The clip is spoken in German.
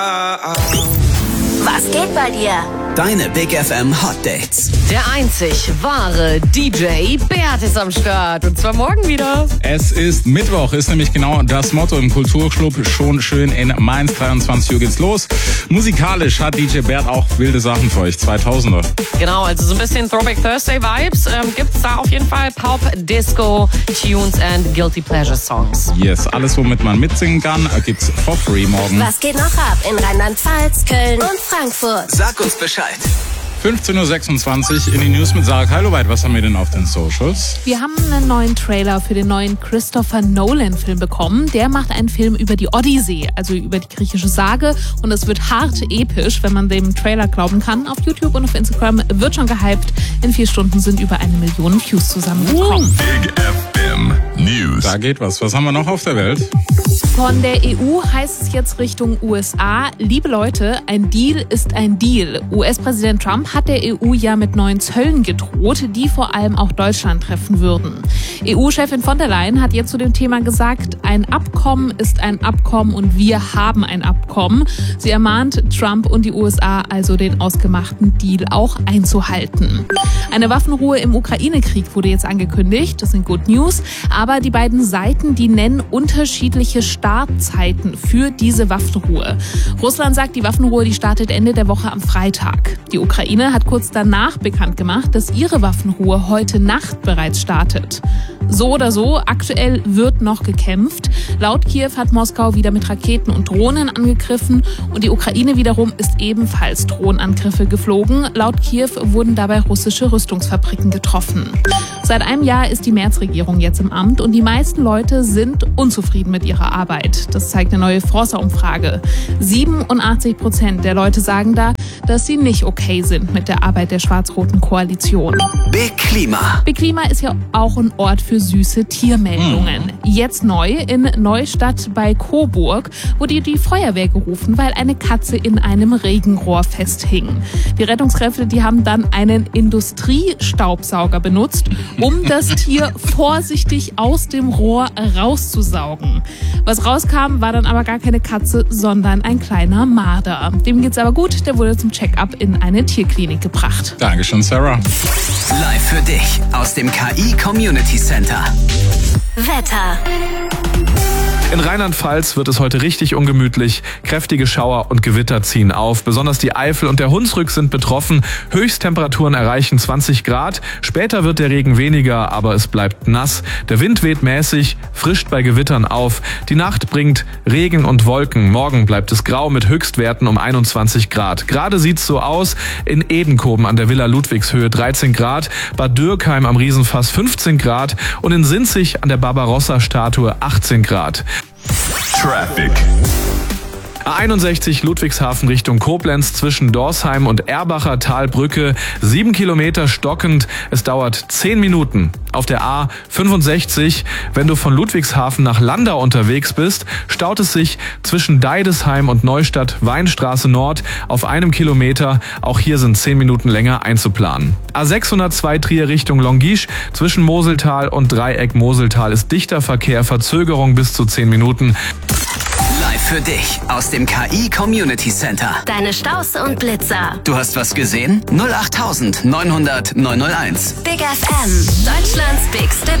Was geht bei dir? Deine Big FM Hot Dates. Der einzig wahre DJ Bert ist am Start. Und zwar morgen wieder. Es ist Mittwoch, ist nämlich genau das Motto im Kulturclub. Schon schön in Mainz, 23 Uhr geht's los. Musikalisch hat DJ Bert auch wilde Sachen für euch, 2000er. Genau, also so ein bisschen Throwback Thursday Vibes. Gibt's da auf jeden Fall Pop, Disco, Tunes and Guilty Pleasure Songs. Yes, alles womit man mitsingen kann, gibt's for free morgen. Was geht noch ab in Rheinland-Pfalz, Köln und Frankfurt? Sag uns Bescheid. 15.26 Uhr in die News mit Sarah Keiloweit. Was haben wir denn auf den Socials? Wir haben einen neuen Trailer für den neuen Christopher Nolan-Film bekommen. Der macht einen Film über die Odyssee, also über die griechische Sage. Und es wird hart episch, wenn man dem Trailer glauben kann. Auf YouTube und auf Instagram wird schon gehypt. In 4 Stunden sind über 1 Million Views zusammengekommen. Big FM News. Da geht was. Was haben wir noch auf der Welt? Von der EU heißt es jetzt Richtung USA. Liebe Leute, ein Deal ist ein Deal. US-Präsident Trump hat der EU ja mit neuen Zöllen gedroht, die vor allem auch Deutschland treffen würden. EU-Chefin von der Leyen hat jetzt zu dem Thema gesagt, ein Abkommen ist ein Abkommen und wir haben ein Abkommen. Sie ermahnt Trump und die USA also, den ausgemachten Deal auch einzuhalten. Eine Waffenruhe im Ukraine-Krieg wurde jetzt angekündigt. Das sind Good News. Aber die beiden Seiten, die nennen unterschiedliche Startzeiten für diese Waffenruhe. Russland sagt, die Waffenruhe, die startet Ende der Woche am Freitag. Die Ukraine hat kurz danach bekannt gemacht, dass ihre Waffenruhe heute Nacht bereits startet. So oder so, aktuell wird noch gekämpft. Laut Kiew hat Moskau wieder mit Raketen und Drohnen angegriffen und die Ukraine wiederum ist ebenfalls Drohnenangriffe geflogen. Laut Kiew wurden dabei russische Rüstungsfabriken getroffen. Seit einem Jahr ist die Merz-Regierung jetzt im Amt und die meisten Leute sind unzufrieden mit ihrer Arbeit. Das zeigt eine neue Forsa-Umfrage. 87% der Leute sagen da, dass sie nicht okay sind mit der Arbeit der schwarz-roten Koalition. Big Klima. Big Klima ist ja auch ein Ort für süße Tiermeldungen. Jetzt neu in Neustadt bei Coburg wurde die Feuerwehr gerufen, weil eine Katze in einem Regenrohr festhing. Die Rettungskräfte, die haben dann einen Industriestaubsauger benutzt, um das Tier vorsichtig aus dem Rohr rauszusaugen. Was rauskam, war dann aber gar keine Katze, sondern ein kleiner Marder. Dem geht's aber gut, der wurde zum Check-up in eine Tierklinik gebracht. Dankeschön, Sarah. Live für dich aus dem KI Community Center. Wetter. In Rheinland-Pfalz wird es heute richtig ungemütlich. Kräftige Schauer und Gewitter ziehen auf. Besonders die Eifel und der Hunsrück sind betroffen. Höchsttemperaturen erreichen 20 Grad. Später wird der Regen weniger, aber es bleibt nass. Der Wind weht mäßig, frischt bei Gewittern auf. Die Nacht bringt Regen und Wolken. Morgen bleibt es grau mit Höchstwerten um 21 Grad. Gerade sieht's so aus. In Edenkoben an der Villa Ludwigshöhe 13 Grad. Bad Dürkheim am Riesenfass 15 Grad. Und in Sinzig an der Barbarossa-Statue 18 Grad. Traffic. A61 Ludwigshafen Richtung Koblenz zwischen Dorsheim und Erbacher Talbrücke. 7 Kilometer stockend. Es dauert 10 Minuten. Auf der A65, wenn du von Ludwigshafen nach Landau unterwegs bist, staut es sich zwischen Deidesheim und Neustadt Weinstraße Nord auf 1 Kilometer. Auch hier sind 10 Minuten länger einzuplanen. A602 Trier Richtung Longisch zwischen Moseltal und Dreieck Moseltal ist dichter Verkehr, Verzögerung bis zu 10 Minuten. Live für dich aus dem KI Community Center. Deine Staus und Blitzer. Du hast was gesehen? 08900 901. Big FM. Deutschlands bigste